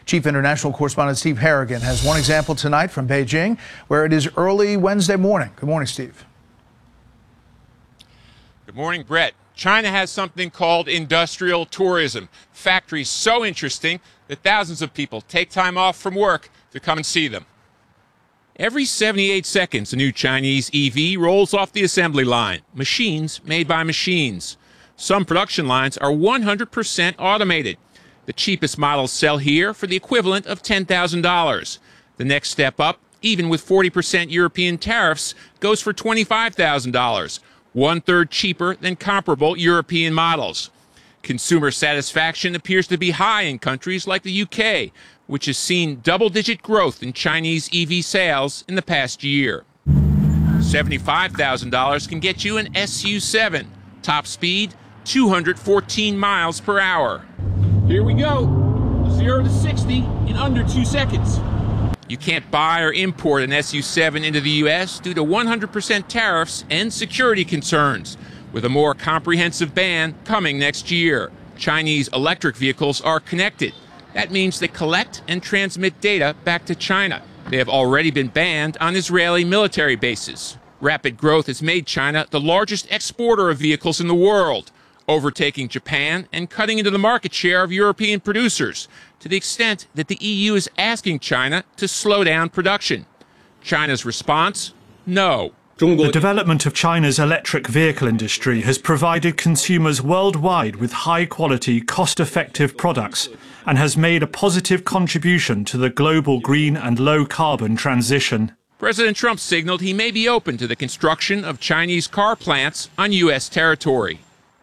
Chief International Correspondent Steve Harrigan has one example tonight from Beijing, where it is early Wednesday morning. Good morning, Steve. Good morning, Brett. China has something called industrial tourism. Factories so interesting that thousands of people take time off from work to come and see them. Every 78 seconds, a new Chinese EV rolls off the assembly line. Machines made by machines. Some production lines are 100% automated. The cheapest models sell here for the equivalent of $10,000. The next step up, even with 40% European tariffs, goes for $25,000, one-third cheaper than comparable European models. Consumer satisfaction appears to be high in countries like the UK, which has seen double-digit growth in Chinese EV sales in the past year. $75,000 can get you an SU7. Top speed, 214 miles per hour. Here we go. 0 to 60 in under 2 seconds. You can't buy or import an SU7 into the U.S. due to 100% tariffs and security concerns, with a more comprehensive ban coming next year. Chinese electric vehicles are connected. That means they collect and transmit data back to China. They have already been banned on Israeli military bases. Rapid growth has made China the largest exporter of vehicles in the world, overtaking Japan and cutting into the market share of European producers, to the extent that the EU is asking China to slow down production. China's response? No. The development of China's electric vehicle industry has provided consumers worldwide with high-quality, cost-effective products and has made a positive contribution to the global green and low-carbon transition. President Trump signaled he may be open to the construction of Chinese car plants on U.S. territory.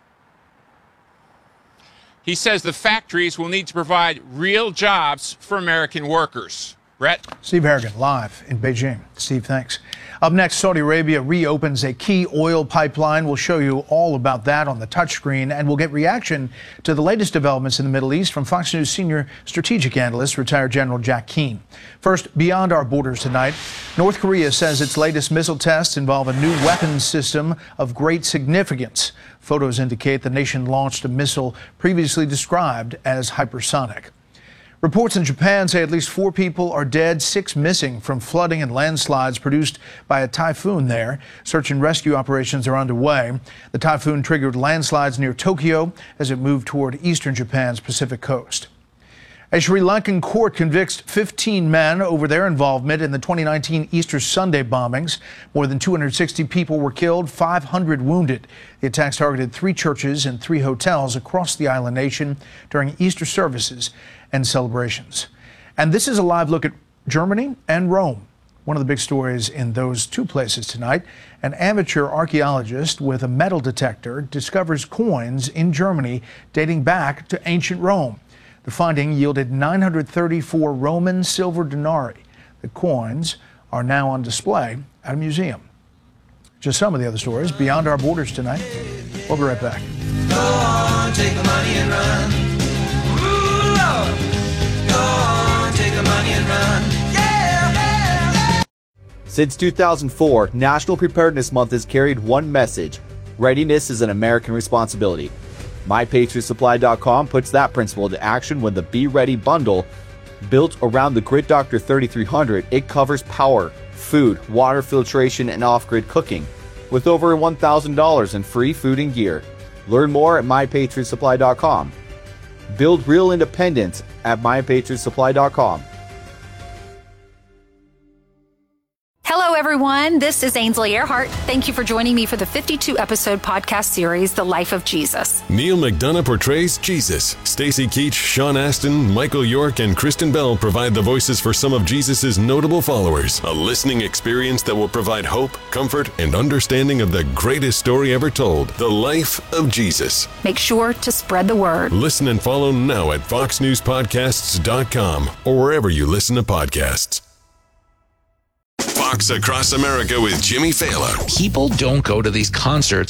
He says the factories will need to provide real jobs for American workers. Brett? Steve Harrigan, live in Beijing. Steve, thanks. Up next, Saudi Arabia reopens a key oil pipeline. We'll show you all about that on the touchscreen, and we'll get reaction to the latest developments in the Middle East from Fox News senior strategic analyst, retired General Jack Keane. First, beyond our borders tonight, North Korea says its latest missile tests involve a new weapons system of great significance. Photos indicate the nation launched a missile previously described as hypersonic. Reports in Japan say at least 4 people are dead, 6 missing from flooding and landslides produced by a typhoon there. Search and rescue operations are underway. The typhoon triggered landslides near Tokyo as it moved toward eastern Japan's Pacific coast. A Sri Lankan court convicts 15 men over their involvement in the 2019 Easter Sunday bombings. More than 260 people were killed, 500 wounded. The attacks targeted 3 churches and 3 hotels across the island nation during Easter services and celebrations. And this is a live look at Germany and Rome. One of the big stories in those 2 places tonight, an amateur archaeologist with a metal detector discovers coins in Germany dating back to ancient Rome. The finding yielded 934 Roman silver denarii. The coins are now on display at a museum. Just some of the other stories beyond our borders tonight. We'll be right back. Go on, take the money and run. Ooh, Lord. Go on, take the money and run. Yeah. Since 2004, National Preparedness Month has carried one message: readiness is an American responsibility. MyPatriotSupply.com puts that principle into action when the Be Ready bundle, built around the Grid Doctor 3300, it covers power, food, water filtration, and off-grid cooking, with over $1,000 in free food and gear. Learn more at MyPatriotSupply.com. Build real independence at MyPatriotSupply.com. Hello, everyone. This is Ainsley Earhart. Thank you for joining me for the 52-episode podcast series, The Life of Jesus. Neil McDonough portrays Jesus. Stacy Keach, Sean Astin, Michael York, and Kristen Bell provide the voices for some of Jesus' notable followers. A listening experience that will provide hope, comfort, and understanding of the greatest story ever told, The Life of Jesus. Make sure to spread the word. Listen and follow now at foxnewspodcasts.com or wherever you listen to podcasts. Fox Across America with Jimmy Fallon. People don't go to these concerts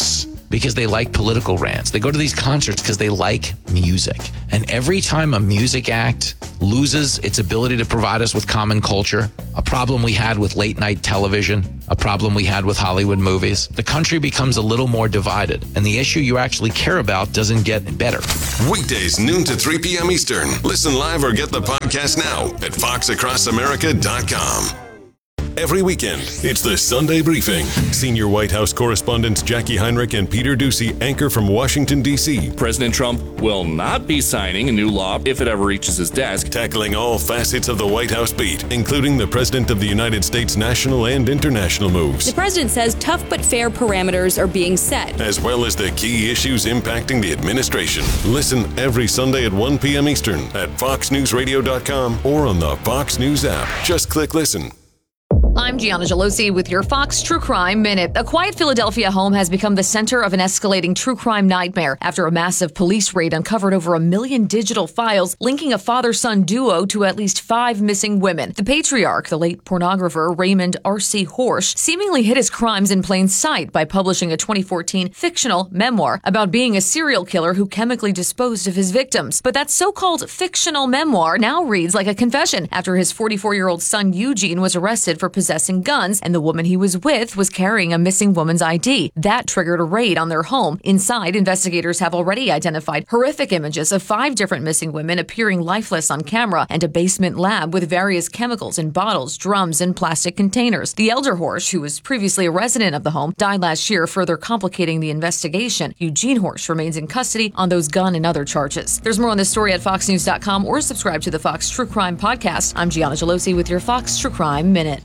because they like political rants. They go to these concerts because they like music. And every time a music act loses its ability to provide us with common culture, a problem we had with late night television, a problem we had with Hollywood movies, the country becomes a little more divided, and the issue you actually care about doesn't get better. Weekdays, noon to 3 p.m. Eastern. Listen live or get the podcast now at foxacrossamerica.com. Every weekend, it's the Sunday Briefing. Senior White House correspondents Jackie Heinrich and Peter Doocy anchor from Washington, D.C. President Trump will not be signing a new law if it ever reaches his desk. Tackling all facets of the White House beat, including the President of the United States national and international moves. The president says tough but fair parameters are being set, as well as the key issues impacting the administration. Listen every Sunday at 1 p.m. Eastern at foxnewsradio.com or on the Fox News app. Just click listen. I'm Gianna Gelosi with your Fox True Crime Minute. A quiet Philadelphia home has become the center of an escalating true crime nightmare after a massive police raid uncovered over 1 million digital files linking a father-son duo to at least 5 missing women. The patriarch, the late pornographer Raymond R.C. Horsch, seemingly hid his crimes in plain sight by publishing a 2014 fictional memoir about being a serial killer who chemically disposed of his victims. But that so-called fictional memoir now reads like a confession after his 44-year-old son Eugene was arrested for possessing guns, and the woman he was with was carrying a missing woman's ID. That triggered a raid on their home. Inside, investigators have already identified horrific images of 5 different missing women appearing lifeless on camera and a basement lab with various chemicals in bottles, drums, and plastic containers. The elder Horsch, who was previously a resident of the home, died last year, further complicating the investigation. Eugene Horsch remains in custody on those gun and other charges. There's more on this story at foxnews.com or subscribe to the Fox True Crime Podcast. I'm Gianna Gelosi with your Fox True Crime Minute.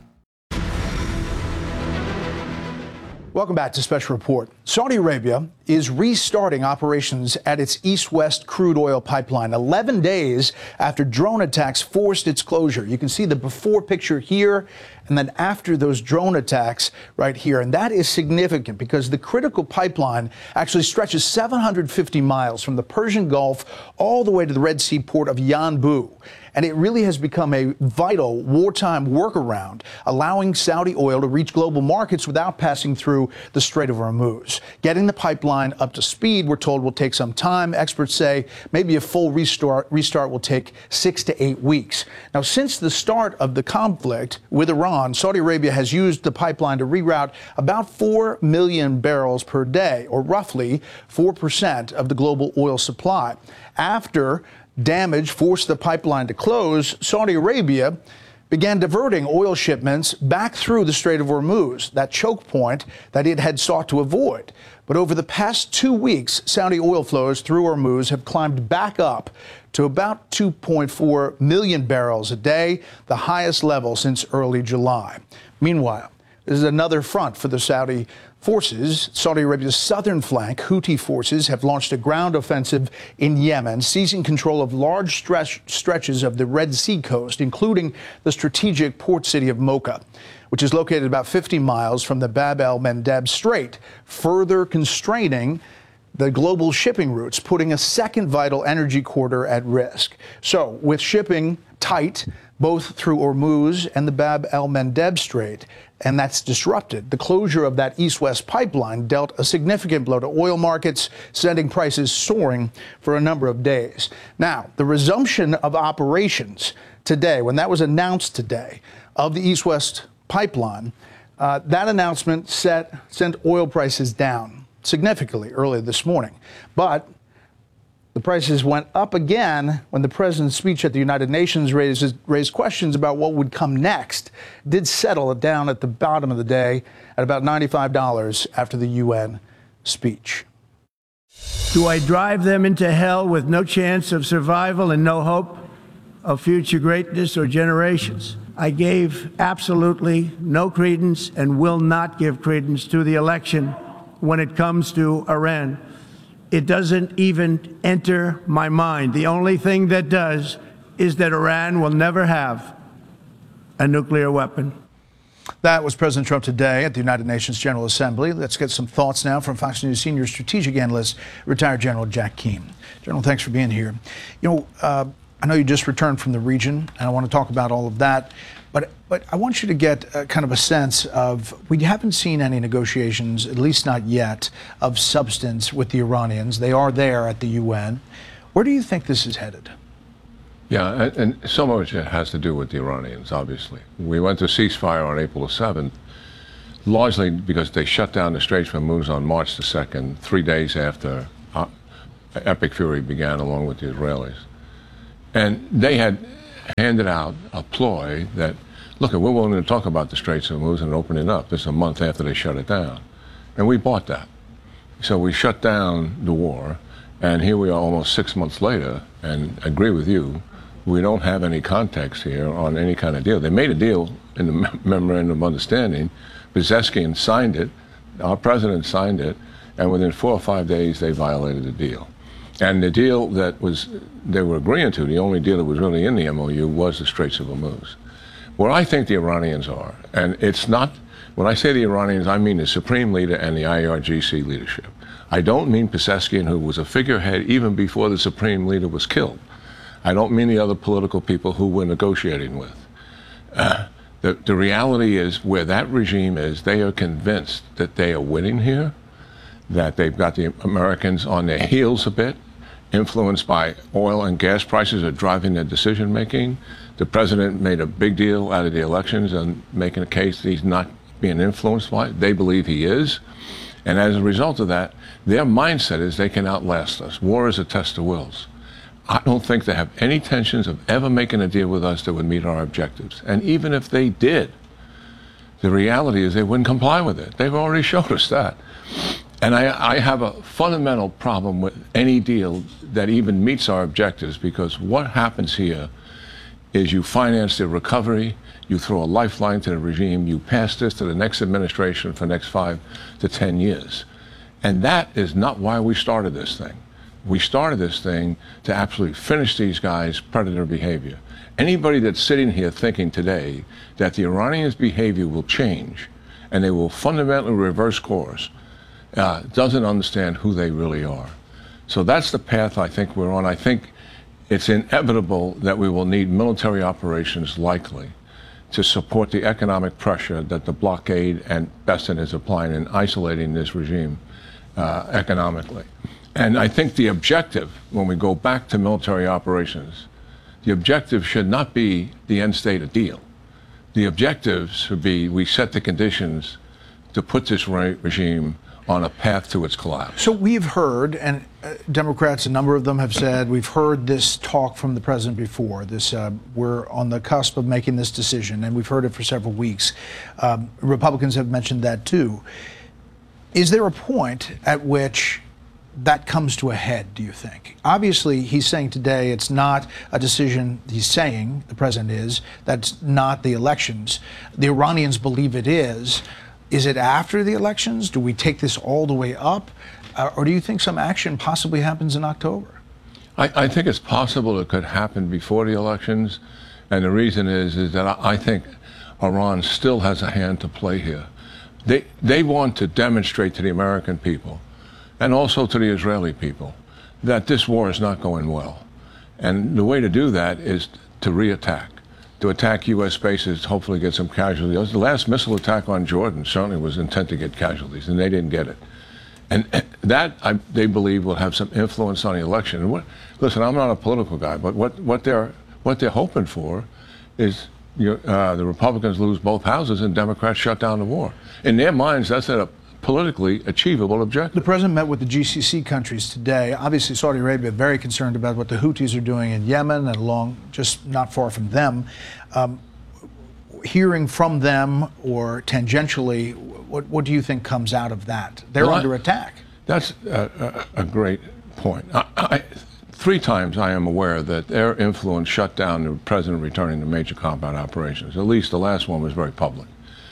Welcome back to Special Report. Saudi Arabia is restarting operations at its east-west crude oil pipeline 11 days after drone attacks forced its closure. You can see the before picture here and then after those drone attacks right here. And that is significant because the critical pipeline actually stretches 750 miles from the Persian Gulf all the way to the Red Sea port of Yanbu. And it really has become a vital wartime workaround, allowing Saudi oil to reach global markets without passing through the Strait of Hormuz. Getting the pipeline up to speed, we're told, will take some time. Experts say maybe a full restart will take 6 to 8 weeks. Now, since the start of the conflict with Iran, Saudi Arabia has used the pipeline to reroute about 4 million barrels per day, or roughly 4% of the global oil supply. After damage forced the pipeline to close, Saudi Arabia began diverting oil shipments back through the Strait of Hormuz, that choke point that it had sought to avoid. But over the past 2 weeks, Saudi oil flows through Hormuz have climbed back up to about 2.4 million barrels a day, the highest level since early July. Meanwhile, this is another front for the Saudi forces. Saudi Arabia's southern flank, Houthi forces, have launched a ground offensive in Yemen, seizing control of large stretches of the Red Sea coast, including the strategic port city of Mocha, which is located about 50 miles from the Bab el-Mandeb Strait, further constraining the global shipping routes, putting a second vital energy corridor at risk. So, with shipping tight both through Hormuz and the Bab el-Mandeb Strait, and that's disrupted, the closure of that east-west pipeline dealt a significant blow to oil markets, sending prices soaring for a number of days. Now, the resumption of operations today, when that was announced today, of the east-west pipeline, that announcement sent oil prices down significantly early this morning. But the prices went up again when the president's speech at the United Nations raised questions about what would come next. It did settle down at the bottom of the day at about $95 after the UN speech. Do I drive them into hell with no chance of survival and no hope of future greatness or generations? I gave absolutely no credence and will not give credence to the election when it comes to Iran. It doesn't even enter my mind. The only thing that does is that Iran will never have a nuclear weapon. That was President Trump today at the United Nations General Assembly. Let's get some thoughts now from Fox News senior strategic analyst, retired General Jack Keane. General, thanks for being here. You know, I know you just returned from the region, and I want to talk about all of that. But I want you to get kind of a sense of, we haven't seen any negotiations, at least not yet, of substance with the Iranians. They are there at the UN. Where do you think this is headed? Yeah, and some of it has to do with the Iranians, obviously. We went to ceasefire on April the 7th, largely because they shut down the Straits of Hormuz on March the 2nd, 3 days after Epic Fury began, along with the Israelis. And they had handed out a ploy that, look, we're willing to talk about the Straits of Hormuz and open it up. This is a month after they shut it down. And we bought that. So we shut down the war, and here we are almost 6 months later, and I agree with you, we don't have any context here on any kind of deal. They made a deal in the Memorandum of Understanding. Bezeskian signed it, our president signed it, and within 4 or 5 days they violated the deal. And the deal that they were agreeing to, the only deal that was really in the MOU, was the Straits of Hormuz. Where I think the Iranians are, and it's not, when I say the Iranians, I mean the Supreme Leader and the IRGC leadership. I don't mean Bezeskian, who was a figurehead even before the Supreme Leader was killed. I don't mean the other political people who we're negotiating with. The reality is, where that regime is, they are convinced that they are winning here, that they've got the Americans on their heels a bit, influenced by oil and gas prices are driving their decision making. The president made a big deal out of the elections and making a case that he's not being influenced by it. They believe he is. And as a result of that, their mindset is they can outlast us. War is a test of wills. I don't think they have any intentions of ever making a deal with us that would meet our objectives. And even if they did, the reality is they wouldn't comply with it. They've already showed us that. And I have a fundamental problem with any deal that even meets our objectives, because what happens here is you finance the recovery, you throw a lifeline to the regime, you pass this to the next administration for the next 5 to 10 years. And that is not why we started this thing. We started this thing to absolutely finish these guys' predator behavior. Anybody that's sitting here thinking today that the Iranians' behavior will change and they will fundamentally reverse course doesn't understand who they really are. So that's the path I think we're on. I think it's inevitable that we will need military operations, likely, to support the economic pressure that the blockade and Besson is applying in isolating this regime economically. And I think the objective, when we go back to military operations, the objective should not be the end state of deal. The objective should be we set the conditions to put this regime on a path to its collapse. So we've heard, and Democrats, a number of them have said, we've heard this talk from the president before, this we're on the cusp of making this decision, and we've heard it for several weeks. Republicans have mentioned that too. Is there a point at which that comes to a head, do you think? Obviously, he's saying today it's not a decision, he's saying, the president is, that's not the elections. The Iranians believe it is. Is it after the elections? Do we take this all the way up? Or do you think some action possibly happens in October? I think it's possible it could happen before the elections. And the reason is that I think Iran still has a hand to play here. They want to demonstrate to the American people and also to the Israeli people that this war is not going well. And the way to do that is to reattack, to attack U.S. bases, hopefully get some casualties. The last missile attack on Jordan certainly was intent to get casualties, and they didn't get it. And that, they believe, will have some influence on the election. And listen, I'm not a political guy, but what they're hoping for is the Republicans lose both houses and Democrats shut down the war. In their minds, that's a politically achievable objective. The president met with the GCC countries today. Obviously, Saudi Arabia very concerned about what the Houthis are doing in Yemen and along just not far from them. Hearing from them or tangentially, what do you think comes out of that? They're under attack. That's a great point. 3 times I am aware that their influence shut down the president returning to major combat operations. At least the last one was very public.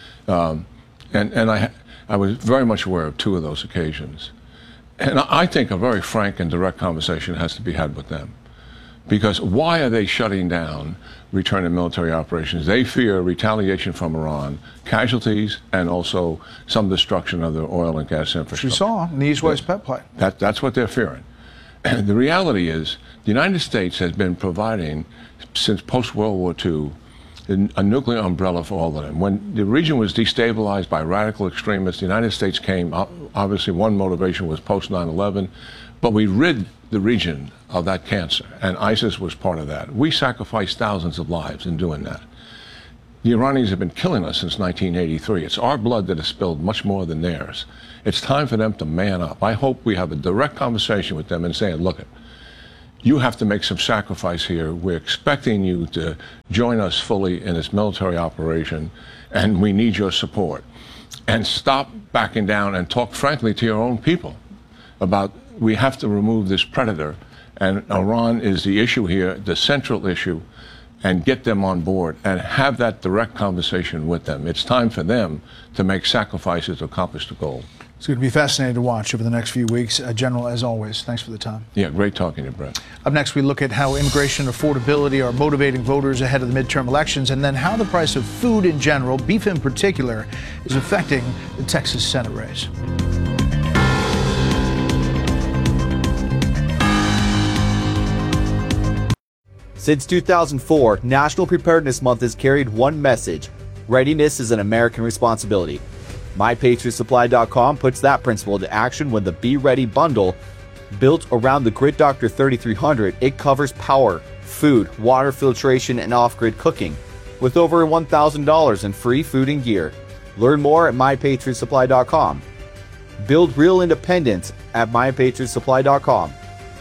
And I was very much aware of 2 of those occasions. And I think a very frank and direct conversation has to be had with them. Because why are they shutting down return to military operations? They fear retaliation from Iran, casualties, and also some destruction of their oil and gas infrastructure. We saw in the East-West pipeline. That's what they're fearing. And the reality is The United States has been providing, since post-World War II, a nuclear umbrella for all of them. When the region was destabilized by radical extremists, the United States came, obviously one motivation was post-9/11, but we rid the region of that cancer, and ISIS was part of that. We sacrificed thousands of lives in doing that. The Iranians have been killing us since 1983. It's our blood that has spilled much more than theirs. It's time for them to man up. I hope we have a direct conversation with them and saying, look, you have to make some sacrifice here. We're expecting you to join us fully in this military operation, and we need your support. And stop backing down and talk frankly to your own people about we have to remove this predator, and Iran is the issue here, the central issue, and get them on board and have that direct conversation with them. It's time for them to make sacrifices to accomplish the goal. It's going to be fascinating to watch over the next few weeks. General, as always, thanks for the time. Yeah, great talking to you, Brett. Up next, we look at how immigration and affordability are motivating voters ahead of the midterm elections, and then how the price of food in general, beef in particular, is affecting the Texas Senate race. Since 2004, National Preparedness Month has carried one message: readiness is an American responsibility. MyPatriotSupply.com puts that principle into action when the Be Ready bundle, built around the Grid Doctor 3300, it covers power, food, water filtration, and off-grid cooking, with over $1,000 in free food and gear. Learn more at MyPatriotSupply.com. Build real independence at MyPatriotSupply.com.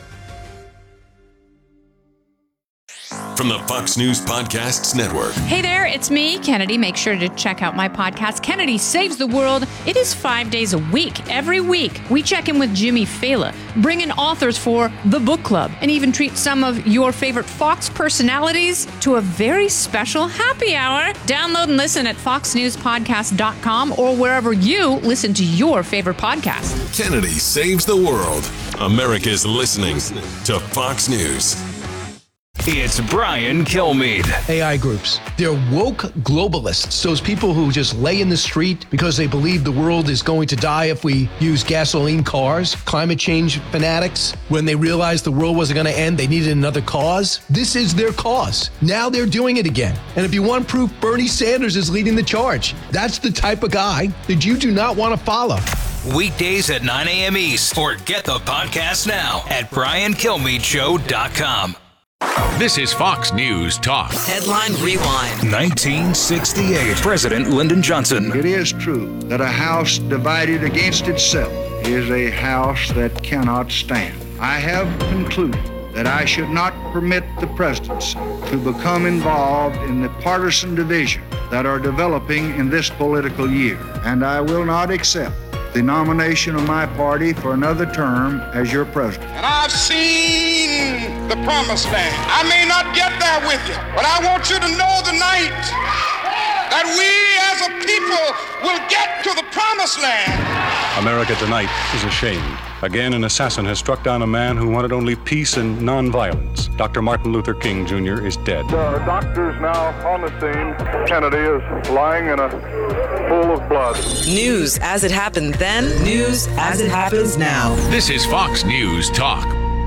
From the Fox News Podcasts Network. Hey there, it's me, Kennedy. Make sure to check out my podcast, Kennedy Saves the World. It is 5 days a week. Every week, we check in with Jimmy Fallon, bring in authors for the book club, and even treat some of your favorite Fox personalities to a very special happy hour. Download and listen at foxnewspodcast.com or wherever you listen to your favorite podcast. Kennedy Saves the World. America's listening to Fox News. It's Brian Kilmeade. AI groups. They're woke globalists. Those people who just lay in the street because they believe the world is going to die if we use gasoline cars. Climate change fanatics. When they realized the world wasn't going to end, they needed another cause. This is their cause. Now they're doing it again. And if you want proof, Bernie Sanders is leading the charge. That's the type of guy that you do not want to follow. Weekdays at 9 a.m. East. Or get the podcast now at BrianKilmeadeShow.com. This is Fox News Talk. Headline Rewind. 1968. President Lyndon Johnson. It is true that a house divided against itself is a house that cannot stand. I have concluded that I should not permit the presidency to become involved in the partisan divisions that are developing in this political year, and I will not accept the nomination of my party for another term as your president. And I've seen the promised land. I may not get there with you, but I want you to know tonight that we as a people will get to the promised land. America tonight is ashamed. Again, an assassin has struck down a man who wanted only peace and nonviolence. Dr. Martin Luther King Jr. is dead. The doctor's now on the scene. Kennedy is lying in a pool of blood. News as it happened then, news as it happens now. This is Fox News Talk.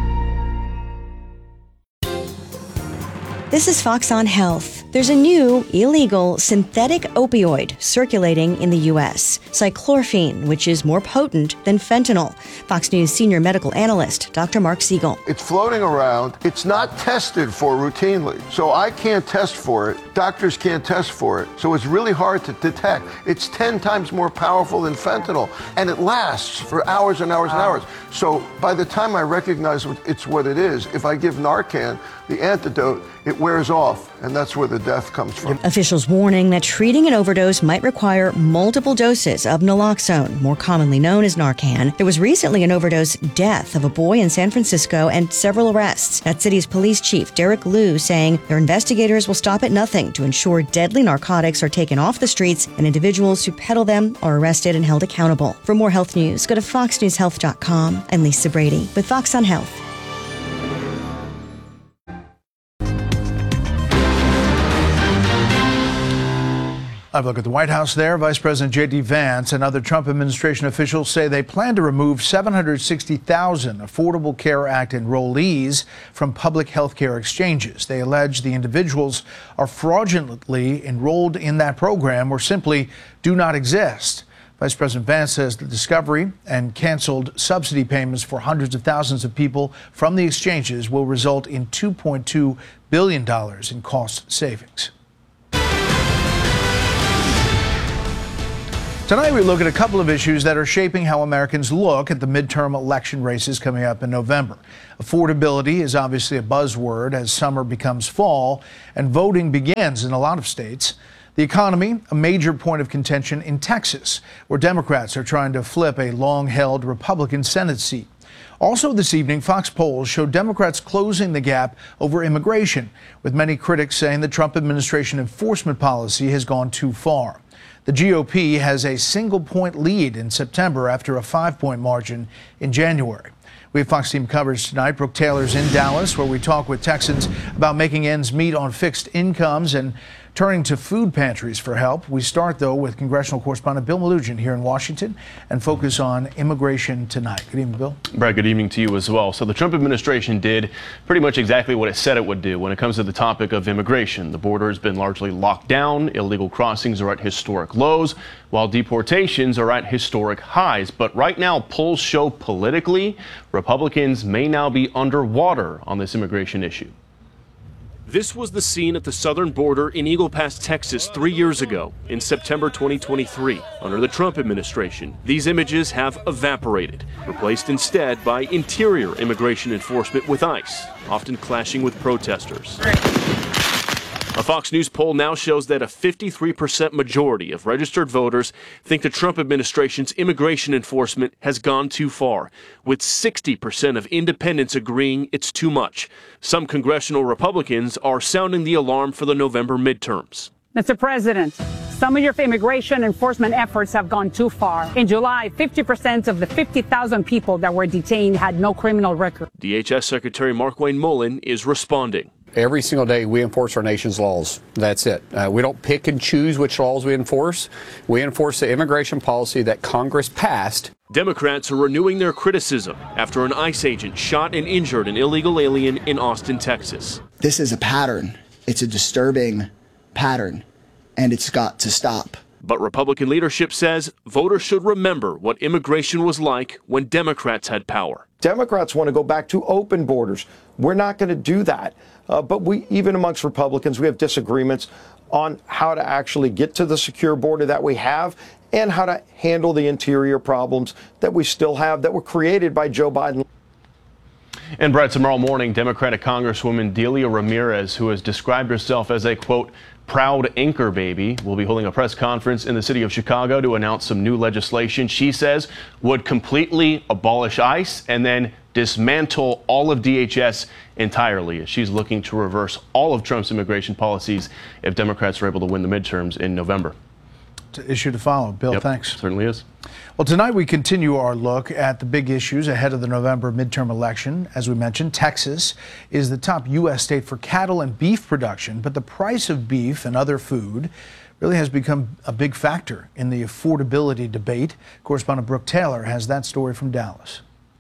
This is Fox on Health. There's a new illegal synthetic opioid circulating in the U.S., cyclorphine, which is more potent than fentanyl. Fox News senior medical analyst, Dr. Mark Siegel. It's floating around. It's not tested for routinely. So I can't test for it. Doctors can't test for it. So it's really hard to detect. It's 10 times more powerful than fentanyl, and it lasts for hours and hours and hours. So by the time I recognize it's what it is, if I give Narcan, the antidote, it wears off, and that's where the death comes from. Officials warning that treating an overdose might require multiple doses of naloxone, more commonly known as Narcan. There was recently an overdose death of a boy in San Francisco and several arrests. That city's police chief, Derek Liu, saying their investigators will stop at nothing to ensure deadly narcotics are taken off the streets and individuals who peddle them are arrested and held accountable. For more health news, go to foxnewshealth.com. I'm Lisa Brady with Fox on Health. I have a look at the White House there. Vice President J.D. Vance and other Trump administration officials say they plan to remove 760,000 Affordable Care Act enrollees from public health care exchanges. They allege the individuals are fraudulently enrolled in that program or simply do not exist. Vice President Vance says the discovery and canceled subsidy payments for hundreds of thousands of people from the exchanges will result in $2.2 billion in cost savings. Tonight we look at a couple of issues that are shaping how Americans look at the midterm election races coming up in November. Affordability is obviously a buzzword as summer becomes fall and voting begins in a lot of states. The economy, a major point of contention in Texas, where Democrats are trying to flip a long-held Republican Senate seat. Also this evening, Fox polls show Democrats closing the gap over immigration, with many critics saying the Trump administration enforcement policy has gone too far. The GOP has a single-point lead in September after a 5-point margin in January. We have Fox team coverage tonight. Brooke Taylor's in Dallas, where we talk with Texans about making ends meet on fixed incomes and turning to food pantries for help. We start, though, with congressional correspondent Bill Melugin here in Washington and focus on immigration tonight. Good evening, Bill. Brad, good evening to you as well. So the Trump administration did pretty much exactly what it said it would do when it comes to the topic of immigration. The border has been largely locked down. Illegal crossings are at historic lows, while deportations are at historic highs. But right now, polls show politically, Republicans may now be underwater on this immigration issue. This was the scene at the southern border in Eagle Pass, Texas 3 years ago in September 2023 under the Trump administration. These images have evaporated, replaced instead by interior immigration enforcement with ICE, often clashing with protesters. A Fox News poll now shows that a 53% majority of registered voters think the Trump administration's immigration enforcement has gone too far, with 60% of independents agreeing it's too much. Some congressional Republicans are sounding the alarm for the November midterms. Mr. President, some of your immigration enforcement efforts have gone too far. In July, 50% of the 50,000 people that were detained had no criminal record. DHS Secretary Markwayne Mullin is responding. Every single day we enforce our nation's laws. That's it. We don't pick and choose which laws we enforce. We enforce the immigration policy that Congress passed. Democrats are renewing their criticism after an ICE agent shot and injured an illegal alien in Austin, Texas. This is a pattern. It's a disturbing pattern, and it's got to stop. But Republican leadership says voters should remember what immigration was like when Democrats had power. Democrats want to go back to open borders. We're not going to do that. But even amongst Republicans, we have disagreements on how to actually get to the secure border that we have and how to handle the interior problems that we still have that were created by Joe Biden. And Brett, tomorrow morning, Democratic Congresswoman Delia Ramirez, who has described herself as a, quote, proud anchor baby, will be holding a press conference in the city of Chicago to announce some new legislation she says would completely abolish ICE and then dismantle all of DHS entirely, as she's looking to reverse all of Trump's immigration policies if Democrats are able to win the midterms in November. It's an issue to follow. Bill, Yep, thanks. Certainly is. Well, tonight we continue our look at the big issues ahead of the November midterm election. As we mentioned, Texas is the top U.S. state for cattle and beef production, but the price of beef and other food really has become a big factor in the affordability debate. Correspondent Brooke Taylor has that story from Dallas.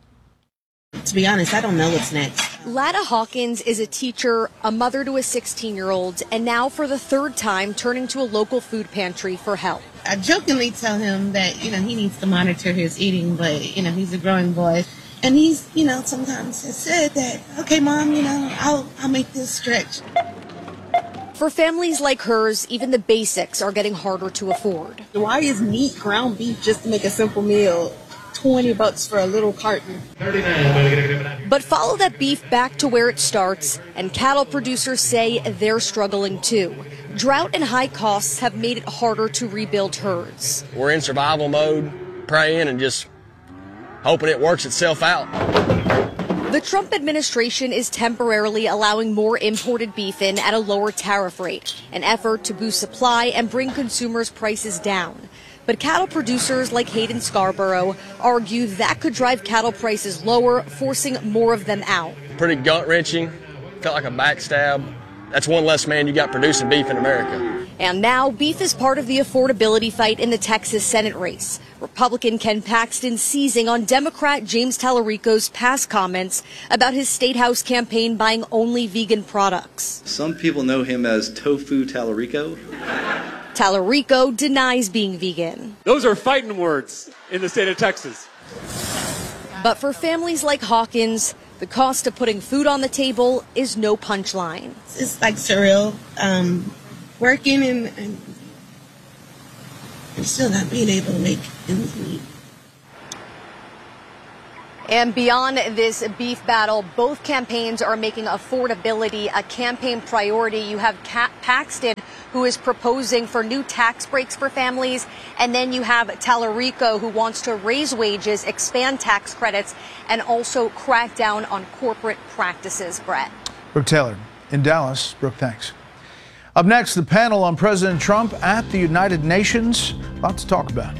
To be honest, I don't know what's next. Lada Hawkins is a teacher, a mother to a 16-year-old, and now for the third time turning to a local food pantry for help. I jokingly tell him that, he needs to monitor his eating, but, he's a growing boy. And he's, sometimes has said that, okay, Mom, I'll make this stretch. For families like hers, even the basics are getting harder to afford. Why is meat, ground beef, just to make a simple meal, $20 for a little carton? But follow that beef back to where it starts, and cattle producers say they're struggling too. Drought and high costs have made it harder to rebuild herds. We're in survival mode, praying and just hoping it works itself out. The Trump administration is temporarily allowing more imported beef in at a lower tariff rate, an effort to boost supply and bring consumers' prices down. But cattle producers like Hayden Scarborough argue that could drive cattle prices lower, forcing more of them out. Pretty gut-wrenching, felt like a backstab. That's one less man you got producing beef in America. And now beef is part of the affordability fight in the Texas Senate race. Republican Ken Paxton seizing on Democrat James Tallarico's past comments about his State House campaign buying only vegan products. Some people know him as Tofu Tallarico. Tallarico denies being vegan. Those are fighting words in the state of Texas. But for families like Hawkins, the cost of putting food on the table is no punchline. It's like surreal, working and still not being able to make ends meet. And beyond this beef battle, both campaigns are making affordability a campaign priority. You have Paxton, who is proposing for new tax breaks for families. And then you have Tallarico, who wants to raise wages, expand tax credits, and also crack down on corporate practices. Brett. Brooke Taylor in Dallas. Brooke, thanks. Up next, the panel on President Trump at the United Nations. Lots to talk about.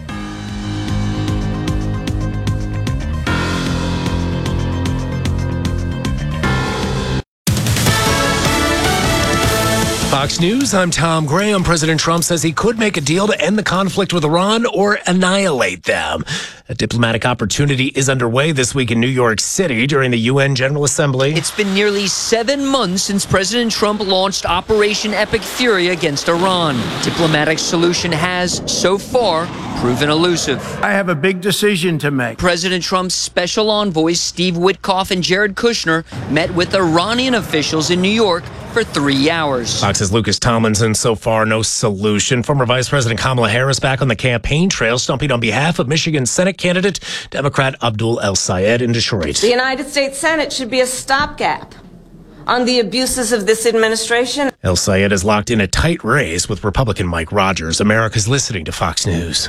Fox News, I'm Tom Graham. President Trump says he could make a deal to end the conflict with Iran or annihilate them. A diplomatic opportunity is underway this week in New York City during the UN General Assembly. It's been nearly 7 months since President Trump launched Operation Epic Fury against Iran. Diplomatic solution has, so far, proven elusive. I have a big decision to make. President Trump's special envoys Steve Witkoff and Jared Kushner met with Iranian officials in New York for 3 hours. Fox's Lucas Tomlinson, so far no solution. Former Vice President Kamala Harris back on the campaign trail, stumping on behalf of Michigan Senate candidate Democrat Abdul El-Sayed in Detroit. The United States Senate should be a stopgap on the abuses of this administration. El-Sayed is locked in a tight race with Republican Mike Rogers. America's listening to Fox News.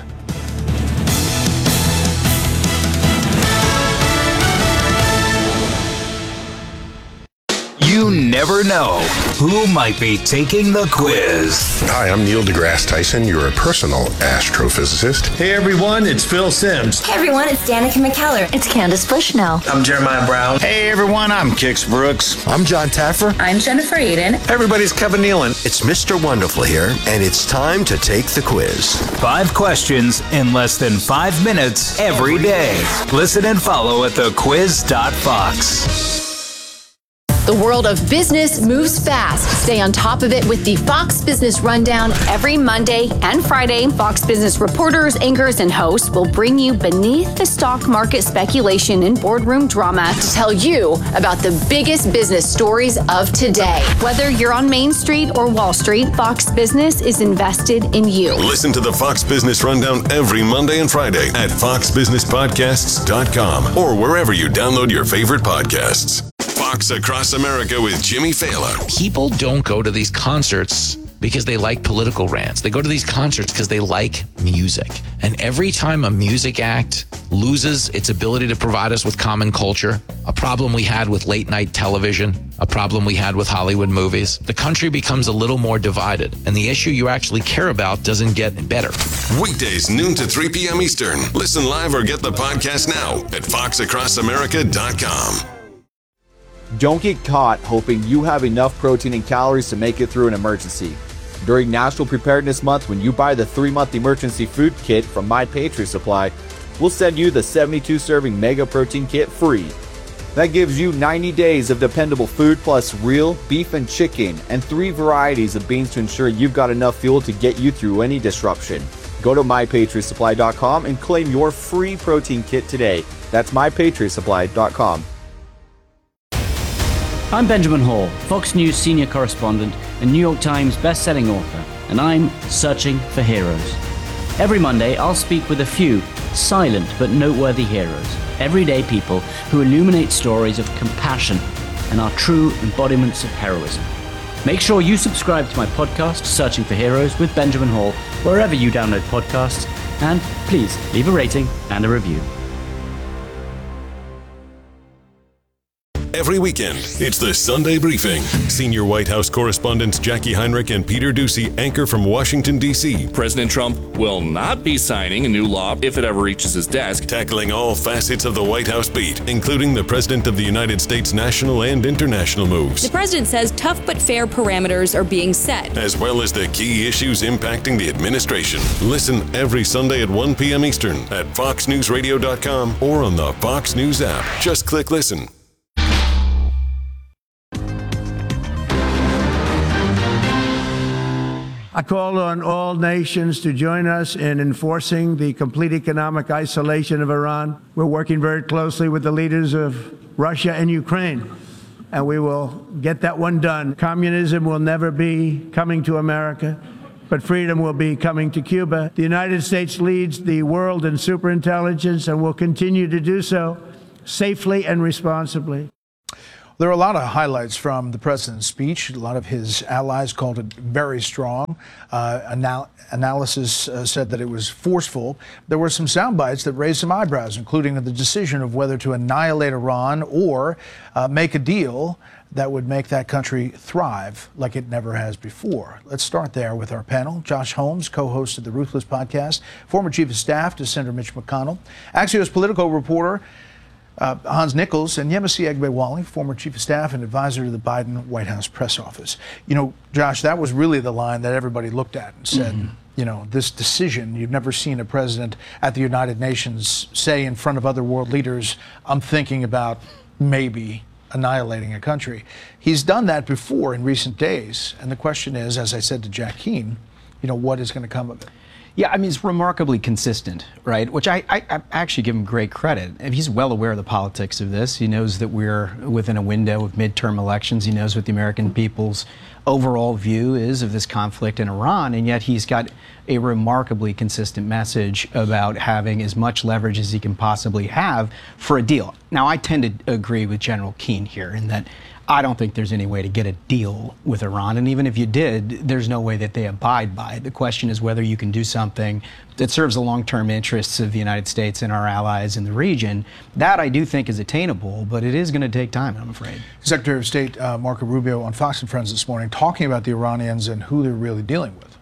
You never know who might be taking the quiz. Hi, I'm Neil deGrasse Tyson, your personal astrophysicist. Hey everyone, it's Phil Simms. Hey everyone, it's Danica McKellar. It's Candace Bushnell. I'm Jeremiah Brown. Hey everyone, I'm Kix Brooks. I'm John Taffer. I'm Jennifer Aiden. Everybody's Kevin Nealon. It's Mr. Wonderful here, and it's time to take the quiz. 5 questions in less than 5 minutes every day. Listen and follow at thequiz.fox. The world of business moves fast. Stay on top of it with the Fox Business Rundown every Monday and Friday. Fox Business reporters, anchors, and hosts will bring you beneath the stock market speculation and boardroom drama to tell you about the biggest business stories of today. Whether you're on Main Street or Wall Street, Fox Business is invested in you. Listen to the Fox Business Rundown every Monday and Friday at foxbusinesspodcasts.com or wherever you download your favorite podcasts. Fox Across America with Jimmy Fallon. People don't go to these concerts because they like political rants. They go to these concerts because they like music. And every time a music act loses its ability to provide us with common culture, a problem we had with late night television, a problem we had with Hollywood movies, the country becomes a little more divided. And the issue you actually care about doesn't get better. Weekdays, noon to 3 p.m. Eastern. Listen live or get the podcast now at foxacrossamerica.com. Don't get caught hoping you have enough protein and calories to make it through an emergency. During National Preparedness Month, when you buy the 3-month emergency food kit from My Patriot Supply, we'll send you the 72-serving Mega Protein Kit free. That gives you 90 days of dependable food plus real beef and chicken and 3 varieties of beans to ensure you've got enough fuel to get you through any disruption. Go to MyPatriotSupply.com and claim your free protein kit today. That's MyPatriotSupply.com. I'm Benjamin Hall, Fox News senior correspondent and New York Times best-selling author, and I'm searching for heroes. Every Monday, I'll speak with a few silent but noteworthy heroes, everyday people who illuminate stories of compassion and are true embodiments of heroism. Make sure you subscribe to my podcast, Searching for Heroes with Benjamin Hall, wherever you download podcasts, and please leave a rating and a review. every weekend. It's the Sunday Briefing. Senior White House correspondents Jackie Heinrich and Peter Doocy anchor from Washington, D.C. President Trump will not be signing a new law if it ever reaches his desk. Tackling all facets of the White House beat, including the President of the United States national and international moves. The president says tough but fair parameters are being set, as well as the key issues impacting the administration. Listen every Sunday at 1 p.m. Eastern at foxnewsradio.com or on the Fox News app. Just click listen. I call on all nations to join us in enforcing the complete economic isolation of Iran. We're working very closely with the leaders of Russia and Ukraine, and we will get that one done. Communism will never be coming to America, but freedom will be coming to Cuba. The United States leads the world in superintelligence and will continue to do so safely and responsibly. There are a lot of highlights from the president's speech. A lot of his allies called it very strong. Analysis said that it was forceful. There were some sound bites that raised some eyebrows, including the decision of whether to annihilate Iran or make a deal that would make that country thrive like it never has before. Let's start there with our panel. Josh Holmes, co-host of the Ruthless podcast, former chief of staff to Senator Mitch McConnell, Axios political reporter Hans Nichols, and Yemisi Egbewale, former chief of staff and advisor to the Biden White House press office. You know, Josh, that was really the line that everybody looked at and said, you know, this decision, you've never seen a president at the United Nations say in front of other world leaders, I'm thinking about maybe annihilating a country. He's done that before in recent days. And the question is, as I said to Jack Keane, you know, what is going to come of it? Yeah, I mean, he's remarkably consistent, right? Which I actually give him great credit. And he's well aware of the politics of this. He knows that we're within a window of midterm elections. He knows what the American people's overall view is of this conflict in Iran. And yet he's got a remarkably consistent message about having as much leverage as he can possibly have for a deal. Now, I tend to agree with General Keane here in that I don't think there's any way to get a deal with Iran. And even if you did, there's no way that they abide by it. The question is whether you can do something that serves the long-term interests of the United States and our allies in the region. That I do think is attainable, but it is going to take time, I'm afraid. Secretary of State Marco Rubio on Fox and Friends this morning talking about the Iranians and who they're really dealing with.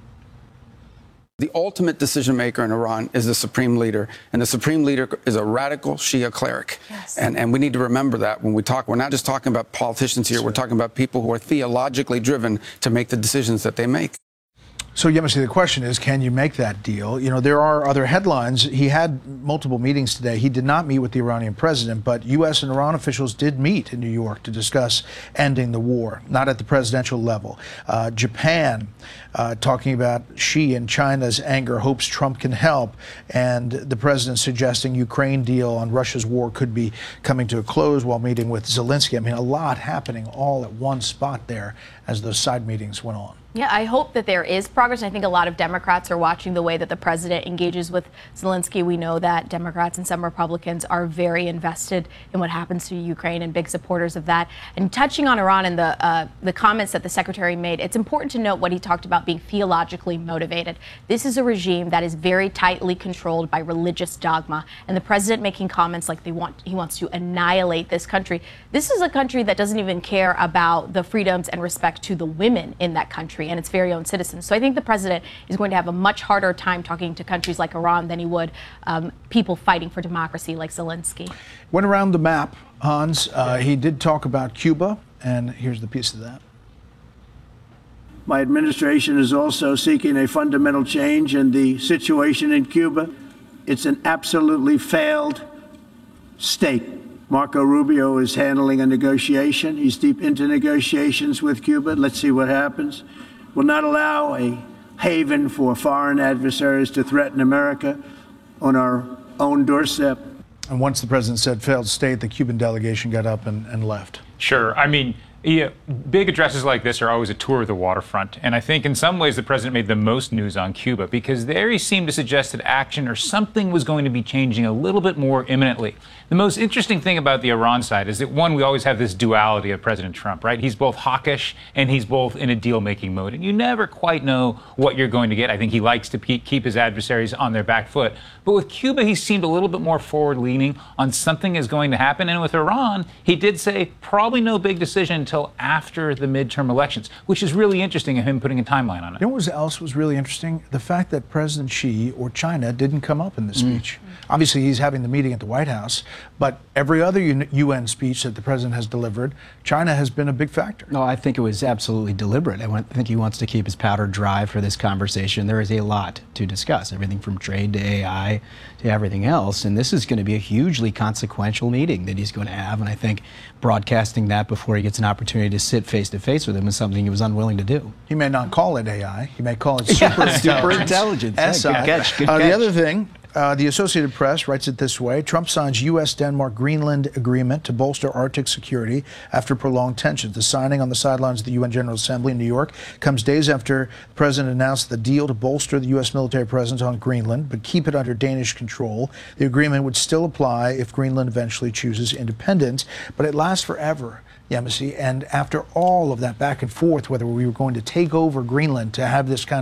The ultimate decision maker in Iran is the supreme leader, and the supreme leader is a radical Shia cleric. Yes. And we need to remember that when we talk. We're not just talking about politicians here. We're talking about people who are theologically driven to make the decisions that they make. So, Yemisi, the question is, can you make that deal? You know, there are other headlines. He had multiple meetings today. He did not meet with the Iranian president, but U.S. and Iran officials did meet in New York to discuss ending the war, not at the presidential level. Japan, talking about Xi and China's anger, hopes Trump can help, and the president suggesting Ukraine deal on Russia's war could be coming to a close while meeting with Zelensky. I mean, a lot happening all at one spot there as those side meetings went on. Yeah, I hope that there is progress. I think a lot of Democrats are watching the way that the president engages with Zelensky. We know that Democrats and some Republicans are very invested in what happens to Ukraine and big supporters of that. And touching on Iran and the comments that the secretary made, it's important to note what he talked about being theologically motivated. This is a regime that is very tightly controlled by religious dogma. And the president making comments like he wants to annihilate this country. This is a country that doesn't even care about the freedoms and respect to the women in that country and its very own citizens. So I think the president is going to have a much harder time talking to countries like Iran than he would people fighting for democracy like Zelensky. Went around the map, Hans. He did talk about Cuba, and here's the piece of that. My administration is also seeking a fundamental change in the situation in Cuba. It's an absolutely failed state. Marco Rubio is handling a negotiation. He's deep into negotiations with Cuba. Let's see what happens. Will not allow a haven for foreign adversaries to threaten America on our own doorstep. And once the president said failed state, the Cuban delegation got up and left. Sure. I mean, Yeah, big addresses like this are always a tour of the waterfront. And I think in some ways the president made the most news on Cuba because there he seemed to suggest that action or something was going to be changing a little bit more imminently. The most interesting thing about the Iran side is that, one, we always have this duality of President Trump, right? He's both hawkish and he's both in a deal-making mode. And you never quite know what you're going to get. I think he likes to keep his adversaries on their back foot. But with Cuba, he seemed a little bit more forward-leaning on something is going to happen. And with Iran, he did say probably no big decision until after the midterm elections, which is really interesting of him putting a timeline on it. You know what else was really interesting? The fact that President Xi or China didn't come up in the speech. Obviously, he's having the meeting at the White House, but every other UN speech that the president has delivered, China has been a big factor. No, I think it was absolutely deliberate. I think he wants to keep his powder dry for this conversation. There is a lot to discuss, everything from trade to AI to everything else, and this is going to be a hugely consequential meeting that he's going to have, and I think broadcasting that before he gets an opportunity to sit face-to-face with him is something he was unwilling to do. He may not call it AI. He may call it superintelligence. SI. Good catch. The other thing, the Associated Press writes it this way: Trump signs U.S.-Denmark-Greenland agreement to bolster Arctic security after prolonged tensions. The signing on the sidelines of the UN General Assembly in New York comes days after the president announced the deal to bolster the U.S. military presence on Greenland, but keep it under Danish control. The agreement would still apply if Greenland eventually chooses independence, but it lasts forever. Yemisi, and after all of that back and forth, whether we were going to take over Greenland to have this kind